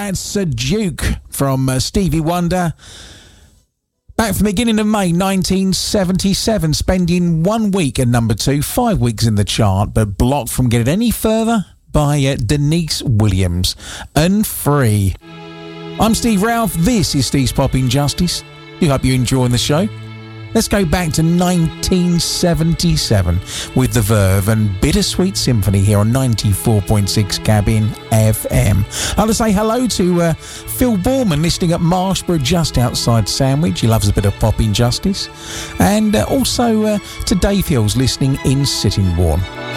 that's Duke from Stevie Wonder. Back from the beginning of May 1977, spending 1 week at number 2, 5 weeks in the chart, but blocked from getting any further by Denise Williams. And Free. I'm Steve Ralph. This is Steve's Pop Injustice. We hope you're enjoying the show. Let's go back to 1977 with The Verve and Bittersweet Symphony here on 94.6 Cabin FM. I'll just say hello to Phil Borman listening at Marshborough just outside Sandwich. He loves a bit of Pop Injustice. And also to Dave Hills listening in Sittingbourne.